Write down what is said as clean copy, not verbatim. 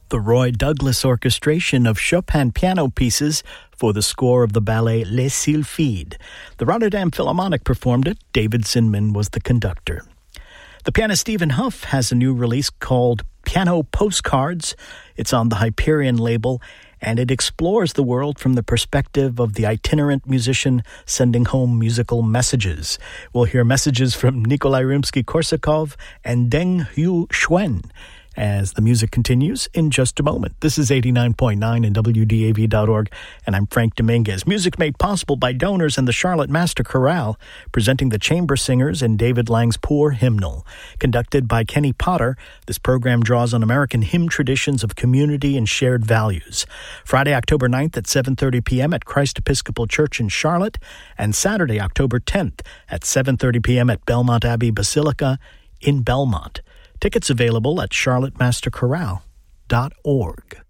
the Roy Douglas orchestration of Chopin piano pieces for the score of the ballet Les Sylphides. The Rotterdam Philharmonic performed it. David Zinman was the conductor. The pianist Stephen Huff has a new release called Piano Postcards. It's on the Hyperion label, and it explores the world from the perspective of the itinerant musician sending home musical messages. We'll hear messages from Nikolai Rimsky-Korsakov and Deng Hu Xuan as the music continues in just a moment. This is 89.9 and WDAV.org, and I'm Frank Dominguez. Music made possible by donors and the Charlotte Master Chorale, presenting the Chamber Singers and David Lang's Poor Hymnal. Conducted by Kenny Potter, this program draws on American hymn traditions of community and shared values. Friday, October 9th at 7:30 p.m. at Christ Episcopal Church in Charlotte, and Saturday, October 10th at 7:30 p.m. at Belmont Abbey Basilica in Belmont. Tickets available at charlottemasterchorale.org.